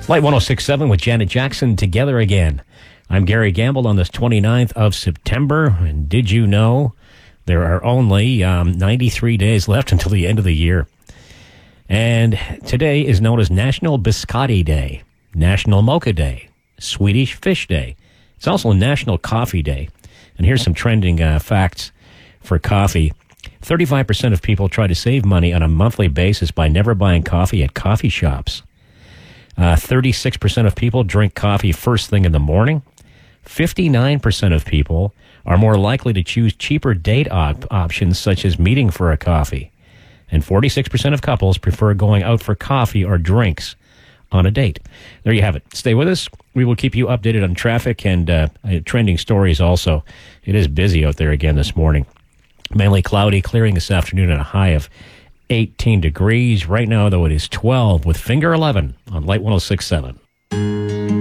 Light 106.7 with Janet Jackson together again. I'm Gary Gamble on this 29th of September. And did you know there are only 93 days left until the end of the year? And today is known as National Biscotti Day, National Mocha Day, Swedish Fish Day. It's also National Coffee Day. And here's some trending facts for coffee. 35% of people try to save money on a monthly basis by never buying coffee at coffee shops. 36% of people drink coffee first thing in the morning. 59% of people are more likely to choose cheaper date options such as meeting for a coffee. And 46% of couples prefer going out for coffee or drinks on a date. There you have it. Stay with us. We will keep you updated on traffic and trending stories also. It is busy out there again this morning. Mainly cloudy, clearing this afternoon at a high of 18 degrees. Right now, though, it is 12 with Finger 11 on Light 106.7.